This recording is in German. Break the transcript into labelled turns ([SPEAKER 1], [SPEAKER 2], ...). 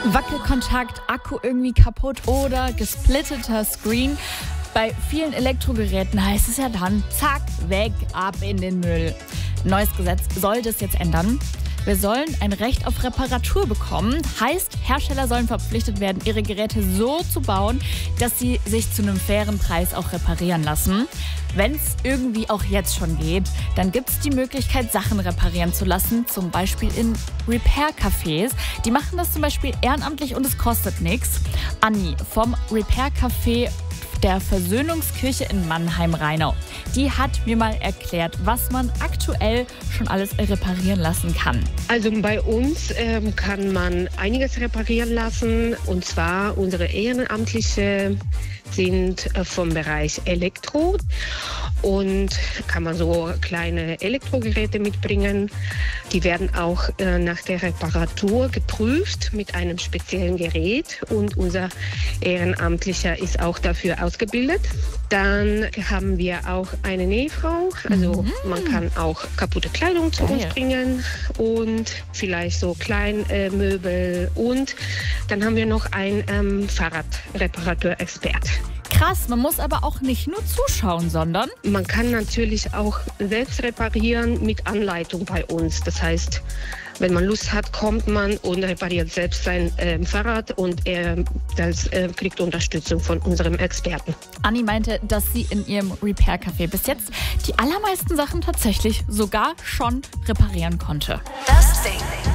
[SPEAKER 1] Wackelkontakt, Akku irgendwie kaputt oder gesplitteter Screen. Bei vielen Elektrogeräten heißt es ja dann, zack, weg, ab in den Müll. Neues Gesetz soll das jetzt ändern. Wir sollen ein Recht auf Reparatur bekommen. Heißt, Hersteller sollen verpflichtet werden, ihre Geräte so zu bauen, dass sie sich zu einem fairen Preis auch reparieren lassen. Wenn es irgendwie auch jetzt schon geht, dann gibt es die Möglichkeit, Sachen reparieren zu lassen, zum Beispiel in Repair-Cafés. Die machen das zum Beispiel ehrenamtlich und es kostet nichts. Anni vom Repair-Café der Versöhnungskirche in Mannheim-Rheinau. Die hat mir mal erklärt, was man aktuell schon alles reparieren lassen kann.
[SPEAKER 2] Also bei uns kann man einiges reparieren lassen. Und zwar unsere Ehrenamtliche sind vom Bereich Elektro. Und kann man so kleine Elektrogeräte mitbringen. Die werden auch nach der Reparatur geprüft mit einem speziellen Gerät. Und unser Ehrenamtlicher ist auch dafür ausgebildet. Dann haben wir auch eine Nähfrau. Also man kann auch kaputte Kleidung zu uns bringen und vielleicht so Kleinmöbel. Und dann haben wir noch einen Fahrradreparateur-Expert.
[SPEAKER 1] Krass, man muss aber auch nicht nur zuschauen, sondern
[SPEAKER 2] man kann natürlich auch selbst reparieren mit Anleitung bei uns. Das heißt, wenn man Lust hat, kommt man und repariert selbst sein Fahrrad und kriegt Unterstützung von unserem Experten.
[SPEAKER 1] Anni meinte, dass sie in ihrem Repair-Café bis jetzt die allermeisten Sachen tatsächlich sogar schon reparieren konnte.
[SPEAKER 3] Das Ding.